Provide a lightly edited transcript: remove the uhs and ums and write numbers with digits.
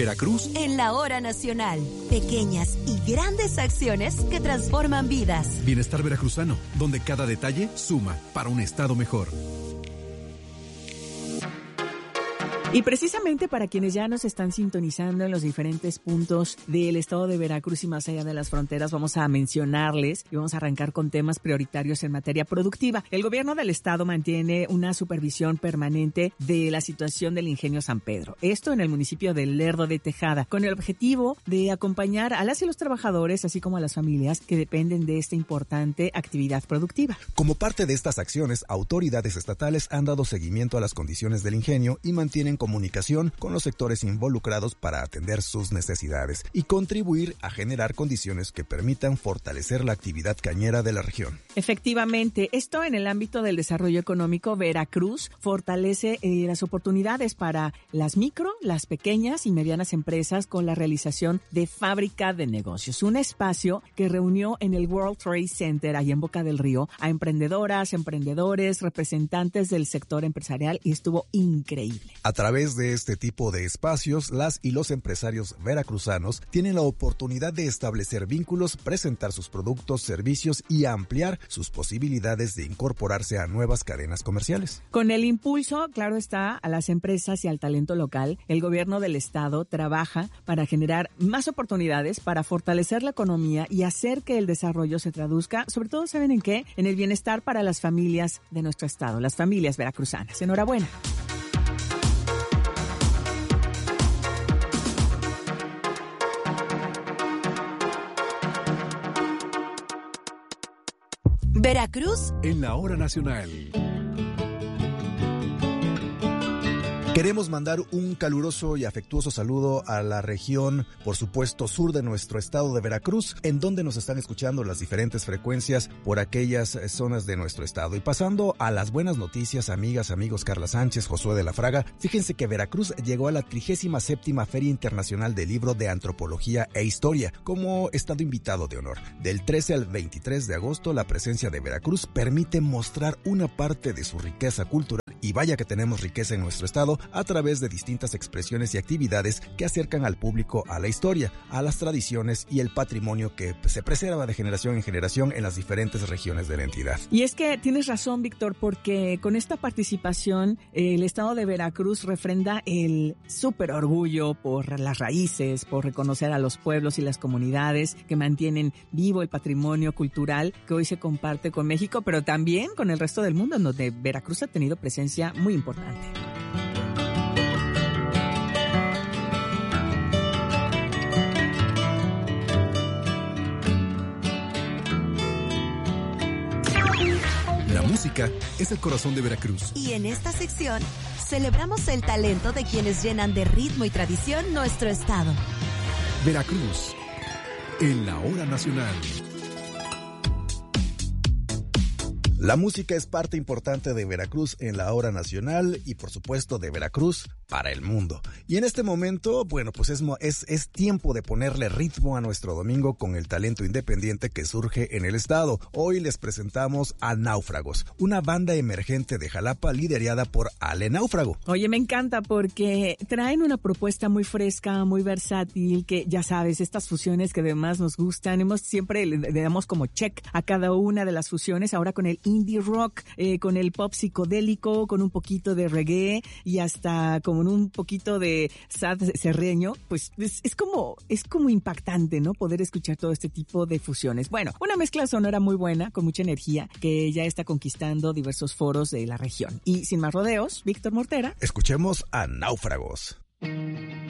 Veracruz en la hora nacional. Pequeñas y grandes acciones que transforman vidas. Bienestar veracruzano, donde cada detalle suma para un estado mejor. Y precisamente para quienes ya nos están sintonizando en los diferentes puntos del estado de Veracruz y más allá de las fronteras, vamos a mencionarles y vamos a arrancar con temas prioritarios en materia productiva. El gobierno del estado mantiene una supervisión permanente de la situación del ingenio San Pedro. Esto en el municipio de Lerdo de Tejada, con el objetivo de acompañar a las y los trabajadores, así como a las familias que dependen de esta importante actividad productiva. Como parte de estas acciones, autoridades estatales han dado seguimiento a las condiciones del ingenio y mantienen comunicación con los sectores involucrados para atender sus necesidades y contribuir a generar condiciones que permitan fortalecer la actividad cañera de la región. Efectivamente, esto en el ámbito del desarrollo económico. Veracruz fortalece las oportunidades para las micro, las pequeñas y medianas empresas con la realización de Fábrica de Negocios, un espacio que reunió en el World Trade Center, ahí en Boca del Río, a emprendedoras, emprendedores, representantes del sector empresarial y estuvo increíble. A través de este tipo de espacios, las y los empresarios veracruzanos tienen la oportunidad de establecer vínculos, presentar sus productos, servicios y ampliar sus posibilidades de incorporarse a nuevas cadenas comerciales. Con el impulso, claro está, a las empresas y al talento local, el gobierno del estado trabaja para generar más oportunidades, para fortalecer la economía y hacer que el desarrollo se traduzca, sobre todo, ¿saben en qué? En el bienestar para las familias de nuestro estado, las familias veracruzanas. Enhorabuena. Veracruz en la hora nacional. Queremos mandar un caluroso y afectuoso saludo a la región, por supuesto, sur de nuestro estado de Veracruz, en donde nos están escuchando las diferentes frecuencias por aquellas zonas de nuestro estado. Y pasando a las buenas noticias, amigas, amigos, Carla Sánchez, Josué de la Fraga, fíjense que Veracruz llegó a la 37ª Feria Internacional del Libro de Antropología e Historia como estado invitado de honor. Del 13 al 23 de agosto, la presencia de Veracruz permite mostrar una parte de su riqueza cultural, y vaya que tenemos riqueza en nuestro estado, a través de distintas expresiones y actividades que acercan al público a la historia, a las tradiciones y el patrimonio que se preserva de generación en generación en las diferentes regiones de la entidad. Y es que tienes razón, Víctor, porque con esta participación el estado de Veracruz refrenda el súper orgullo por las raíces, por reconocer a los pueblos y las comunidades que mantienen vivo el patrimonio cultural que hoy se comparte con México, pero también con el resto del mundo, en donde Veracruz ha tenido presencia muy importante. La música es el corazón de Veracruz. Y en esta sección celebramos el talento de quienes llenan de ritmo y tradición nuestro estado. Veracruz en la hora nacional. La música es parte importante de Veracruz en la hora nacional y, por supuesto, de Veracruz para el mundo. Y en este momento, bueno, pues es tiempo de ponerle ritmo a nuestro domingo con el talento independiente que surge en el estado. Hoy les presentamos a Náufragos, una banda emergente de Jalapa liderada por Ale Náufrago. Oye, me encanta porque traen una propuesta muy fresca, muy versátil, que ya sabes, estas fusiones que además nos gustan. Siempre le damos como check a cada una de las fusiones, ahora con el indie rock, con el pop psicodélico, con un poquito de reggae y hasta con un poquito de sad serreño, pues es como impactante, ¿no? Poder escuchar todo este tipo de fusiones. Bueno, una mezcla sonora muy buena, con mucha energía, que ya está conquistando diversos foros de la región. Y sin más rodeos, Víctor Mortera. Escuchemos a Náufragos.